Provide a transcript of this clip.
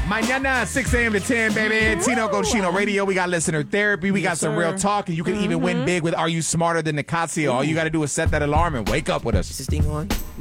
Mañana, 6 a.m. to 10, baby. Tino Cochino Radio. We got listener therapy. We got some real talk. And you can even win big with Are You Smarter Than Nicasio? All you got to do is set that alarm and wake up with us. Is this thing on?